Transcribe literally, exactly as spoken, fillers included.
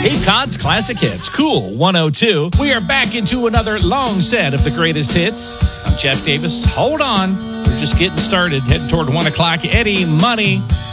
Cape Cod's Classic Hits, Cool one oh two. We are back into another long set of the greatest hits. I'm Jeff Davis. Hold on. We're just getting started, heading toward one o'clock. Eddie Money